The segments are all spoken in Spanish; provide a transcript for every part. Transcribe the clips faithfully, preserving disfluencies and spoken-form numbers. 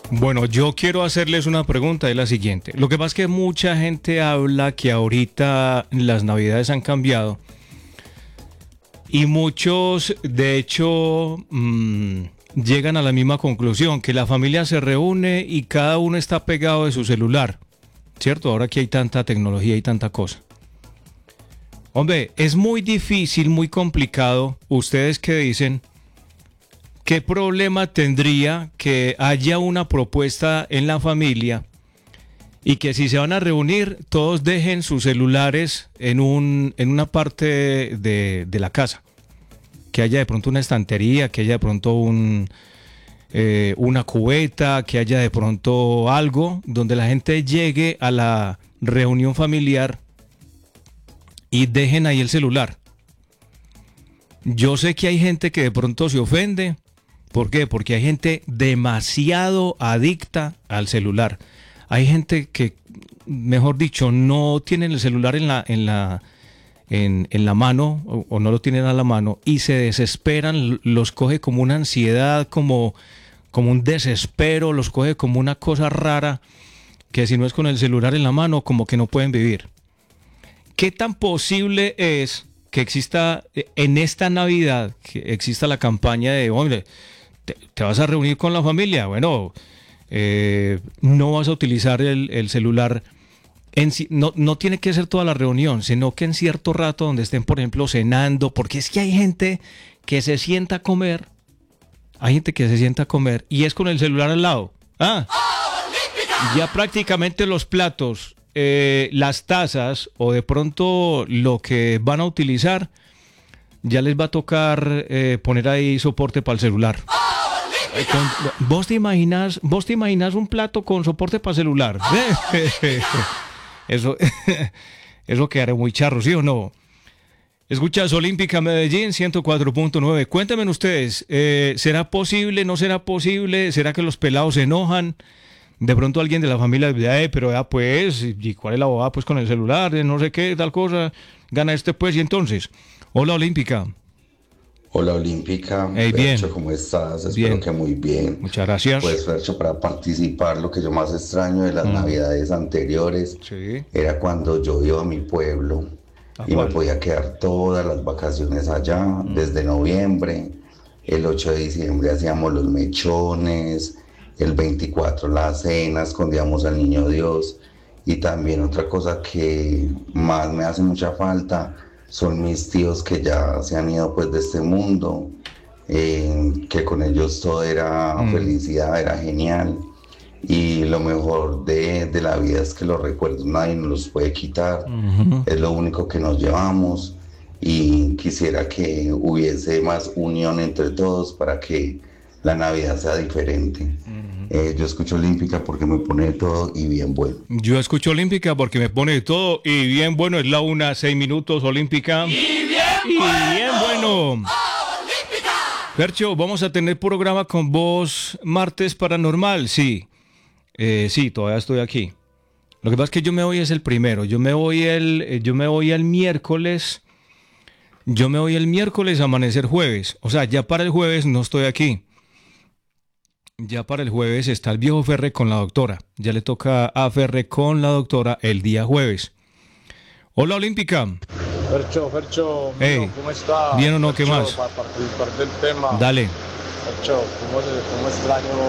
Bueno, yo quiero hacerles una pregunta, es la siguiente. Lo que pasa es que mucha gente habla que ahorita las navidades han cambiado y muchos, de hecho, mmm, llegan a la misma conclusión, que la familia se reúne y cada uno está pegado de su celular, ¿cierto? Ahora que hay tanta tecnología y tanta cosa. Hombre, es muy difícil, muy complicado. Ustedes que dicen... ¿Qué problema tendría que haya una propuesta en la familia y que si se van a reunir todos dejen sus celulares en, un, en una parte de, de la casa? Que haya de pronto una estantería, que haya de pronto un, eh, una cubeta, que haya de pronto algo donde la gente llegue a la reunión familiar y dejen ahí el celular. Yo sé que hay gente que de pronto se ofende. ¿Por qué? Porque hay gente demasiado adicta al celular. Hay gente que, mejor dicho, no tienen el celular en la, en la, en, en la mano o, o no lo tienen a la mano y se desesperan, los coge como una ansiedad, como, como un desespero, los coge como una cosa rara que si no es con el celular en la mano, como que no pueden vivir. ¿Qué tan posible es que exista en esta Navidad, que exista la campaña de, hombre, te, te vas a reunir con la familia? Bueno, eh, no vas a utilizar el, el celular, en, no, no tiene que ser toda la reunión, sino que en cierto rato donde estén, por ejemplo, cenando, porque es que hay gente que se sienta a comer, hay gente que se sienta a comer y es con el celular al lado. Ah, ya prácticamente los platos, eh, las tazas o de pronto lo que van a utilizar, ya les va a tocar eh, poner ahí soporte para el celular. Con, ¿Vos te imaginas, vos te imaginas un plato con soporte para celular? Eso, eso quedaría muy charro, ¿sí o no? Escuchas Olímpica Medellín ciento cuatro punto nueve. Cuéntenme ustedes, eh, ¿será posible, no será posible? ¿Será que los pelados se enojan? De pronto alguien de la familia dice, eh, pero ya pues, ¿y cuál es la bobada? Pues con el celular, no sé qué, tal cosa, gana este pues, y entonces. Hola Olímpica. Hola Olímpica, hey, bien. Fercho, ¿cómo estás? Bien. Espero que muy bien. Muchas gracias. Pues Fercho, para participar, lo que yo más extraño de las mm. navidades anteriores sí. era cuando yo iba a mi pueblo y cuál? me podía quedar todas las vacaciones allá, mm. desde noviembre, el ocho de diciembre hacíamos los mechones, el veinticuatro la cena, escondíamos al niño Dios, y también otra cosa que más me hace mucha falta son mis tíos que ya se han ido pues de este mundo, eh, que con ellos todo era mm. felicidad, era genial, y lo mejor de, de la vida es que los recuerdos nadie nos los puede quitar, uh-huh. es lo único que nos llevamos, y quisiera que hubiese más unión entre todos para que la Navidad sea diferente. Uh-huh. eh, yo escucho Olímpica porque me pone de todo y bien bueno. Yo escucho Olímpica porque me pone de todo y bien bueno. Es la una, seis minutos, Olímpica. Y bien y bueno. bien bueno. Olímpica. Fercho, ¿vamos a tener programa con vos martes paranormal? Sí. Eh, sí, todavía estoy aquí. Lo que pasa es que yo me voy es el primero. Yo me voy el, yo me voy el miércoles. Yo me voy el miércoles a amanecer jueves. O sea, ya para el jueves no estoy aquí. Ya para el jueves está el viejo Ferre con la doctora. Ya le toca a Ferre con la doctora el día jueves. Hola Olímpica. Fercho, Fercho, hey, ¿cómo está? ¿Bien o no? Fercho, ¿Qué más? Para participar del tema. Dale. Fercho, ¿cómo, se, cómo extraño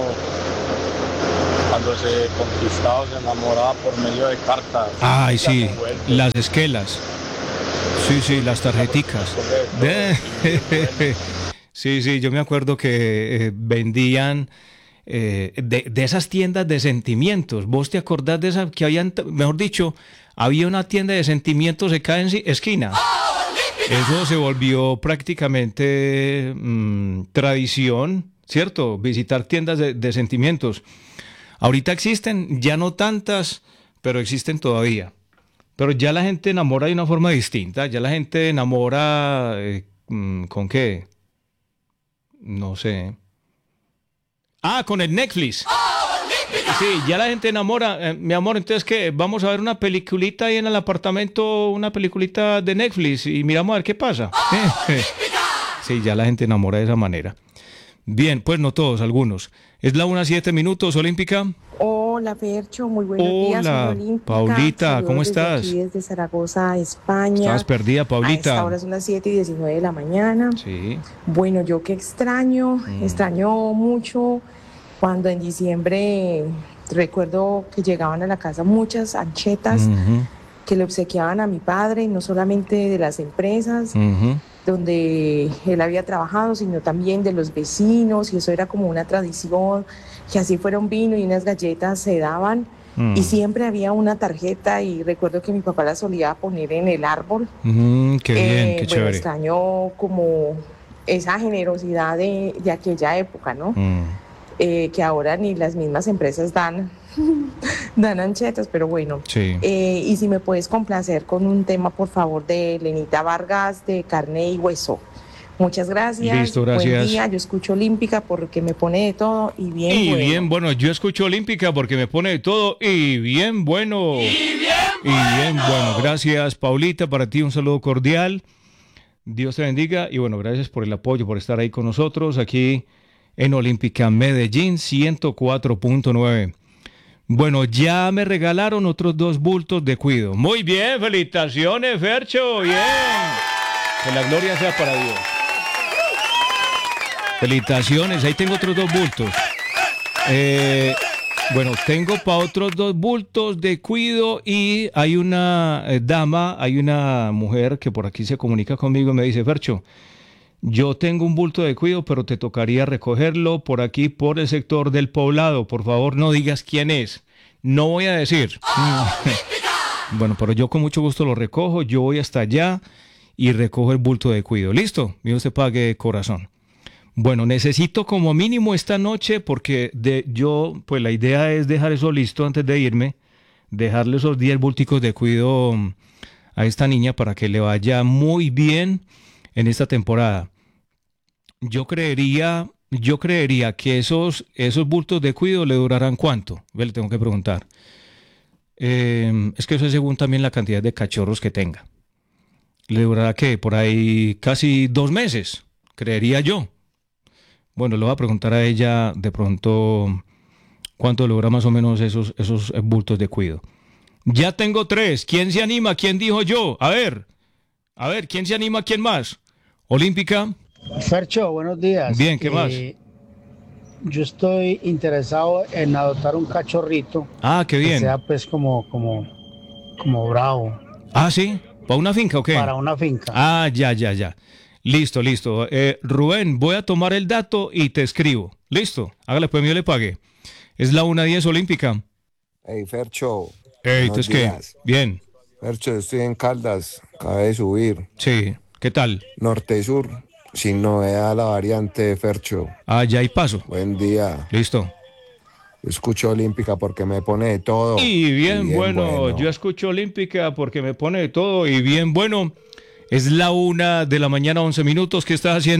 cuando se conquistaba, se enamoraba por medio de cartas? Ay, sí, las esquelas. Sí, sí, las tarjeticas. Sí, sí, yo me acuerdo que eh, vendían eh, de, de esas tiendas de sentimientos. ¿Vos te acordás de esas que habían, mejor dicho, había una tienda de sentimientos de cada esquina? Eso se volvió prácticamente mmm, tradición, ¿cierto? Visitar tiendas de, de sentimientos. Ahorita existen, ya no tantas, pero existen todavía. Pero ya la gente enamora de una forma distinta. Ya la gente enamora eh, ¿con qué? No sé. Ah, con el Netflix. Sí, ya la gente enamora. Eh, mi amor, entonces, ¿qué? Vamos a ver una peliculita ahí en el apartamento, una peliculita de Netflix y miramos a ver qué pasa. Sí, ya la gente enamora de esa manera. Bien, pues no todos, algunos. Es la una siete minutos, Olímpica. Hola, Fercho, muy buenos Hola, días. Hola, Olímpica. Paulita, Saludos ¿cómo desde estás? Aquí desde Zaragoza, España. Estabas perdida, Paulita. A esta hora son las siete y diecinueve de la mañana. Sí. Bueno, yo que extraño, Mm. extraño mucho cuando en diciembre recuerdo que llegaban a la casa muchas anchetas Ujú, que le obsequiaban a mi padre, no solamente de las empresas ujú. donde él había trabajado, sino también de los vecinos, y eso era como una tradición, que así fuera un vino y unas galletas se daban, Mm. y siempre había una tarjeta, y recuerdo que mi papá la solía poner en el árbol. Mm, qué bien, Eh, qué bueno, chévere. extraño como esa generosidad de, de aquella época, ¿no? Mm. Eh, que ahora ni las mismas empresas dan, dan anchetas, pero bueno. Sí. Eh, y si me puedes complacer con un tema, por favor, de Lenita Vargas, de Carne y Hueso. Muchas gracias. Listo, gracias. Buen día. Yo escucho Olímpica porque me pone de todo y bien Y bueno. bien bueno, yo escucho Olímpica porque me pone de todo y bien bueno. Y bien bueno. Gracias, Paulita, para ti un saludo cordial. Dios te bendiga y bueno, gracias por el apoyo, por estar ahí con nosotros aquí en Olímpica Medellín ciento cuatro punto nueve. Bueno, ya me regalaron otros dos bultos de cuido. Muy bien, felicitaciones, Fercho, bien. Que la gloria sea para Dios. Felicitaciones, ahí tengo otros dos bultos. Eh, bueno, tengo para otros dos bultos de cuido y hay una eh, dama, hay una mujer que por aquí se comunica conmigo y me dice, Fercho, yo tengo un bulto de cuido, pero te tocaría recogerlo por aquí, por el sector del Poblado. Por favor, no digas quién es. No voy a decir. Bueno, pero yo con mucho gusto lo recojo. Yo voy hasta allá y recojo el bulto de cuido. ¿Listo? Dios te pague de corazón. Bueno, necesito como mínimo esta noche, porque de, yo, pues la idea es dejar eso listo antes de irme, dejarle esos diez bulticos de cuido a esta niña para que le vaya muy bien en esta temporada. Yo creería, yo creería que esos, esos bultos de cuido le durarán ¿cuánto? Ve, le tengo que preguntar. Eh, es que eso es según también la cantidad de cachorros que tenga. ¿Le durará qué? Por ahí casi dos meses, creería yo. Bueno, le voy a preguntar a ella de pronto cuánto le dura más o menos esos, esos bultos de cuido. Ya tengo tres. ¿Quién se anima? ¿Quién dijo yo? A ver, a ver, ¿quién se anima? ¿Quién más? Olímpica. Fercho, buenos días. Bien, ¿qué más? Eh, yo estoy interesado en adoptar un cachorrito. Ah, qué Que bien. sea pues como, como, como bravo. Ah, ¿sí? ¿Para una finca o qué? Para una finca. Ah, ya, ya, ya. Listo, listo. Eh, Rubén, voy a tomar el dato y te escribo. Listo. Hágale, pues yo le pague. Es la una diez Olímpica. Hey, Fercho. Hey, buenos ¿entonces qué? días. Bien. Fercho, estoy en Caldas. Acabé de subir. Sí. ¿Qué tal? Norte-sur. Sin novedad la variante, Fercho. Ah, ya hay paso. Buen día. Listo. Escucho Olímpica porque me pone de todo. Y bien, bueno, yo escucho Olímpica porque me pone de todo y bien bueno. Es la una de la mañana, once minutos. ¿Qué estás haciendo?